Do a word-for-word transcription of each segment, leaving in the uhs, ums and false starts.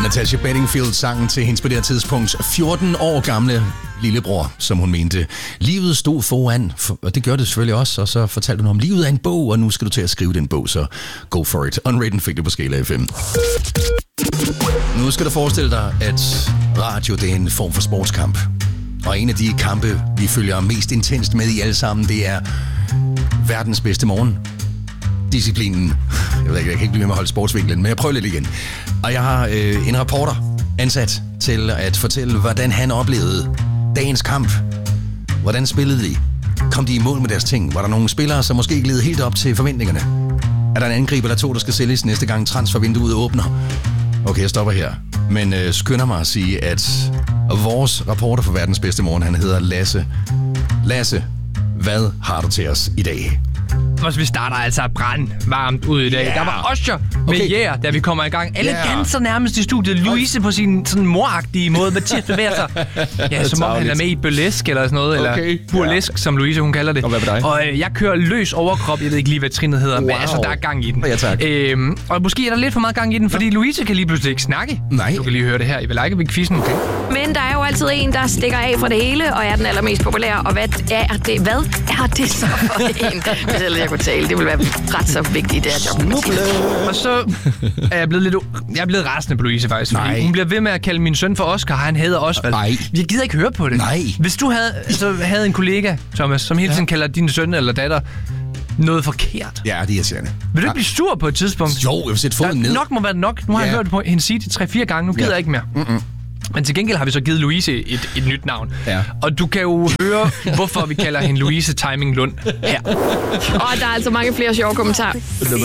Natasha Bedingfield sang til hendes på det her tidspunkt fjorten år gamle lillebror, som hun mente. Livet stod foran, og det gør det selvfølgelig også, og så fortalte hun om, livet er en bog, og nu skal du til at skrive den bog, så go for it. Unwritten fik det på Skala F M. Nu skal du forestille dig, at radio det er en form for sportskamp. Og en af de kampe, vi følger mest intenst med i alle sammen, det er verdens bedste morgen. Disciplinen. Jeg ved ikke, jeg kan ikke blive med at holde sportsvinklen, men jeg prøver lidt igen. Og jeg har øh, en reporter ansat til at fortælle, hvordan han oplevede dagens kamp. Hvordan spillede de? Kom de i mål med deres ting? Var der nogle spillere, som måske gled helt op til forventningerne? Er der en angriber eller to, der skal sælges næste gang transfervinduet åbner? Okay, jeg stopper her. Men øh, skynder mig at sige, at vores reporter for verdens bedste morgen, han hedder Lasse. Lasse, hvad har du til os i dag? Og vi starter altså brandvarmt ud i dag. Yeah. Der var Osher med okay. Yeah, da vi kommer i gang. Alle yeah. ganser nærmest i studiet. Louise på sin sådan moragtige måde. Mathias bevæger sig. Ja, som om han er med i burlesk eller sådan noget. Okay. Eller burlesk, yeah. som Louise hun kalder det. Og hvad med dig? Og øh, jeg kører løs overkrop. Jeg ved ikke lige, hvad trinet hedder. Wow. Men altså, der er gang i den. Ja, tak. Øhm, og måske er der lidt for meget gang i den, fordi Louise kan lige pludselig ikke snakke. Nej. Du kan lige høre det her i Velejkevik-quizzen. Okay. Men der er jo altid en, der stikker af fra det hele, og er den allermest populære. Og hvad er det, hvad er det så for en? Hvis ellers jeg kunne tale. Det vil være ret så vigtigt, det her job. Og så er jeg blevet lidt... Jeg er blevet rasende på Louise, faktisk. Fordi hun bliver ved med at kalde min søn for Oscar. Han hedder Osvald. Nej. Jeg gider ikke høre på det. Nej. Hvis du havde, altså, havde en kollega, Thomas, som hele tiden ja. kalder din søn eller datter noget forkert. Ja, det er irriterende. Vil du ikke blive sur på et tidspunkt? Jo, jeg vil sætte foden ned. Nok må være nok. Nu har ja. jeg hørt på hende sige det tre-fire gange. Nu gider ja. jeg ikke mere. Mm-mm. Men til gengæld har vi så givet Louise et, et nyt navn. Ja. Og du kan jo høre, hvorfor vi kalder hende Louise Timing Lund her. Og der er altså mange flere sjove kommentarer.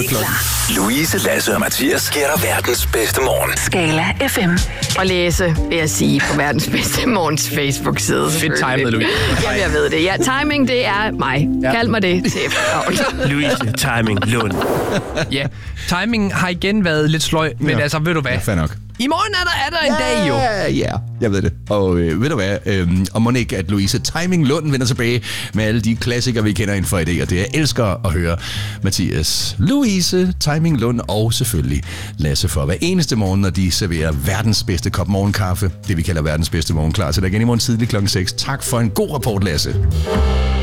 Louise, Lasse og Mathias giver dig verdens bedste morgen. Skala F M. Og læse, vil jeg sige, på verdens bedste morgens Facebook-side. Fedt timet, Louise. Jamen, jeg ved det. Ja, timing, det er mig. Ja. Kald mig det til Louise Timing Lund. Ja, timing har igen været lidt sløj, men ja. altså, ved du hvad? Ja, fair nok. I morgen er der, er der en yeah, dag, jo. Ja, yeah, jeg ved det. Og øh, ved du hvad, øh, og må ikke, at Louise Timing Lund vender tilbage med alle de klassikere, vi kender inden for i dag, og det jeg elsker at høre Mathias, Louise Timing Lund og selvfølgelig Lasse for hver eneste morgen, når de serverer verdens bedste kop morgenkaffe, det vi kalder verdens bedste morgen, klar til dig igen i morgen tidlig klokken seks. Tak for en god rapport, Lasse.